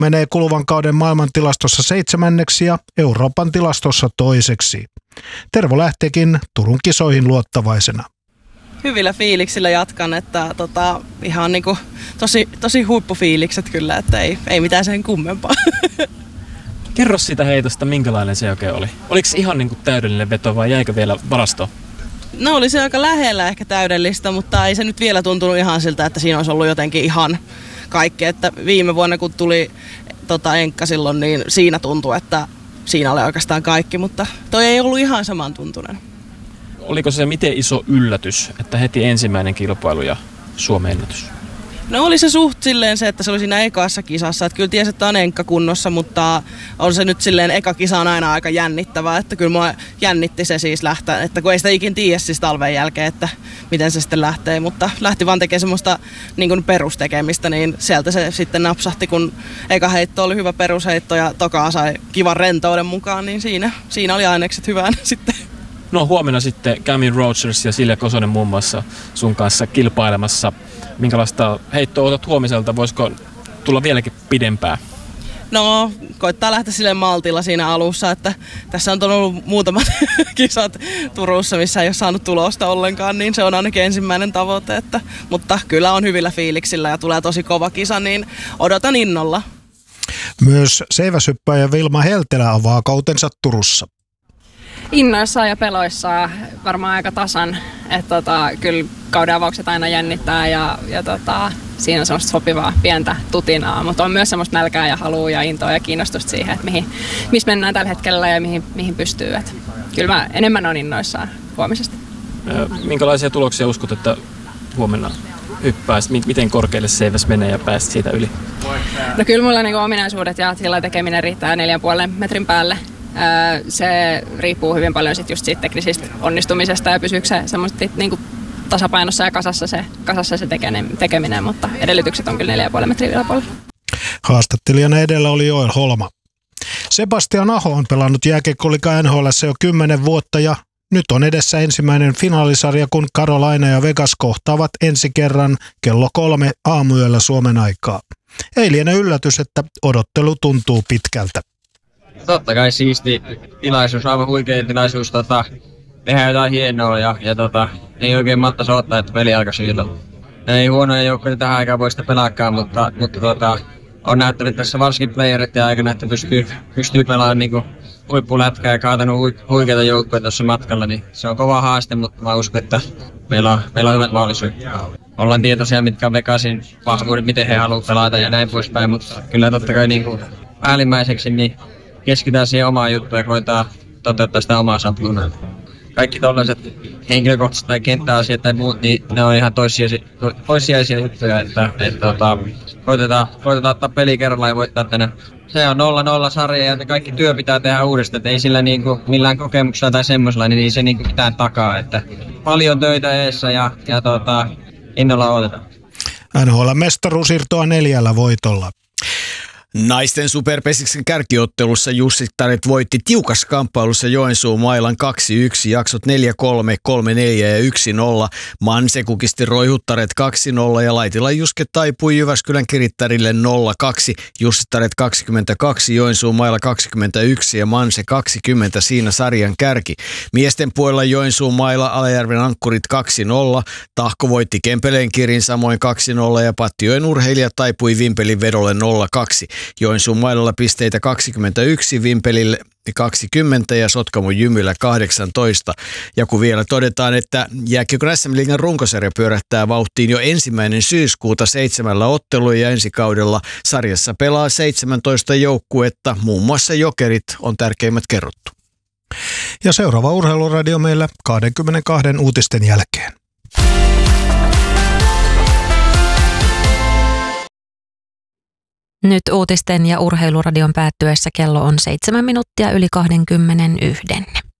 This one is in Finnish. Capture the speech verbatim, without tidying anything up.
menee kuluvan kauden maailmantilastossa seitsemänneksi ja Euroopan tilastossa toiseksi. Tervo lähteekin Turun kisoihin luottavaisena. Hyvillä fiiliksillä jatkan, että tota, ihan niinku tosi, tosi huippufiilikset kyllä, että ei, ei mitään sen kummempaa. Kerro siitä heitosta, minkälainen se oikein oli. Oliko se ihan niinku täydellinen veto vai jäikö vielä varastoon? No oli se aika lähellä ehkä täydellistä, mutta ei se nyt vielä tuntunut ihan siltä, että siinä olisi ollut jotenkin ihan kaikki. Että viime vuonna kun tuli tota, enkka silloin, niin siinä tuntui, että siinä oli oikeastaan kaikki, mutta toi ei ollut ihan samantuntunen. Oliko se miten iso yllätys, että heti ensimmäinen kilpailu ja Suomen ennätys? No oli se suht silleen se, että se oli siinä ekassa kisassa. Että kyllä tiesi, että on enkka kunnossa, mutta on se nyt silleen, eka kisa on aina aika jännittävää. Että kyllä mua jännitti se siis lähteä, että kun ei sitä ikin tiedä siis talven jälkeen, että miten se sitten lähtee. Mutta lähti vaan tekemään semmoista niin kuin perustekemistä, niin sieltä se sitten napsahti, kun eka heitto oli hyvä perusheitto ja tokaa sai kivan rentouden mukaan, niin siinä, siinä oli ainekset hyvään sitten. No huomenna sitten Cami Rogers ja Silja Kosonen muun muassa sun kanssa kilpailemassa. Minkälaista heittoa otat huomiselta? Voisiko tulla vieläkin pidempää? No, koittaa lähteä sille maltilla siinä alussa, että tässä on ollut muutamat kisat Turussa, missä ei ole saanut tulosta ollenkaan, niin se on ainakin ensimmäinen tavoite. Että, mutta kyllä on hyvillä fiiliksillä ja tulee tosi kova kisa, niin odotan innolla. Myös seiväshyppäjä Vilma Heltelä avaa kautensa Turussa. Innoissaan ja peloissaan varmaan aika tasan, että tota, kyllä kauden avaukset aina jännittää ja, ja tota, siinä on semmoista sopivaa pientä tutinaa, mutta on myös semmoista nälkää ja halua ja intoa ja kiinnostusta siihen, että mihin, missä mennään tällä hetkellä ja mihin, mihin pystyy. Et kyllä mä enemmän on innoissaan huomisesta. Minkälaisia tuloksia uskot, että huomenna hyppääsit? Miten korkealle seiväs menee ja pääsit siitä yli? No kyllä mulla niinku ominaisuudet ja sillä tekeminen riittää neljän puolen metrin päälle. Se riippuu hyvin paljon sit just siitä teknisistä onnistumisesta ja pysyykö se semmoista niinku tasapainossa ja kasassa se, kasassa se tekeminen, mutta edellytykset on kyllä neljä pilkku viisi metriä yläpuolella. Haastattelijana edellä oli Joel Holma. Sebastian Aho on pelannut jääkiekko-liigan N H L:ssä jo kymmenen vuotta ja nyt on edessä ensimmäinen finaalisarja, kun Carolina ja Vegas kohtaavat ensi kerran kello kolme aamuyöllä Suomen aikaa. Ei liene yllätys, että odottelu tuntuu pitkältä. Totta kai siisti tilaisuus, aivan huikea tilaisuus tota, tehdä jotain hienoa ja, ja tota, ei oikein matta soottaa, että peli alkaa siltä. Ei huonoja joukkoja tähän aikaan voi sitä pelaakaan, mutta, mutta tota, on näyttänyt tässä varsinkin playerit aikana, että pystyy, pystyy pelaamaan niinku huippulätkää ja kaatanut huikeita joukkoja tuossa matkalla, niin se on kova haaste, mutta mä uskon, että meillä on, meillä on hyvät mahdollisuudet. Ollaan tietoisia, mitkä on Vegasin vahvuudet, miten he haluavat pelata ja näin poispäin, mutta kyllä totta kai niinku päällimmäiseksi niin keskitytään siihen omaan juttuun ja koetaan toteuttaa sitä omaa sapluunaa. Kaikki tollaiset henkilökohtaiset tai kenttäasiat tai muut, niin ne on ihan toissijaisia, toissijaisia juttuja, että, että tota, koitetaan, koitetaan ottaa peli kerrallaan ja voittaa tänään. Se on nolla nolla sarja ja kaikki työ pitää tehdä uudestaan, että ei sillä niinku millään kokemuksella tai semmoisella, niin ei se niinku mitään takaa. Että paljon töitä eessä ja, ja tota, innolla odotetaan. N H L-mestaruus irtoaa neljällä voitolla. Naisten superpesiksen kärkiottelussa Jussittaret voitti tiukassa kamppailussa Joensuun Mailan kaksi yksi, jaksot neljä kolme, kolme neljä ja yksi nolla. Manse kukisti Roihuttaret kaksi nolla ja Laitilan Juske taipui Jyväskylän Kirittärille nolla kaksi. Jussittaret kaksikymmentäkaksi, Joensuun Maila kaksikymmentäyksi ja Manse kaksikymmentä siinä sarjan kärki. Miesten puolella Joensuun Maila Alajärven Ankkurit kaksi nolla. Tahko voitti Kempeleen Kirin samoin kaksi nolla ja Pattijoen urheilijat taipui Vimpelin vedolle nolla kaksi. Joensuun Mailalla pisteitä kaksikymmentäyksi, Vimpelille kaksikymmentä ja Sotkamon Jymyllä kahdeksantoista. Ja kun vielä todetaan, että jääkiekon S M-liigan runkosarja pyörähtää vauhtiin jo ensimmäinen syyskuuta seitsemällä ottelua ja ensi kaudella sarjassa pelaa seitsemäntoista joukkuetta, muun muassa Jokerit on tärkeimmät kerrottu. Ja seuraava urheiluradio meillä kaksikymmentäkaksi uutisten jälkeen. Nyt uutisten ja urheiluradion päättyessä kello on seitsemän minuuttia yli kaksikymmentäyksi.